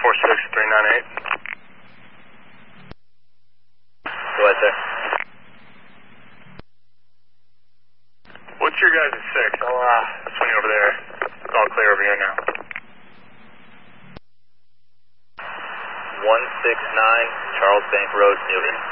46398. Go ahead, sir. What's your guys' 6? I'll swing over there. It's all clear over here now. 169 Charles Bank Road, Newton.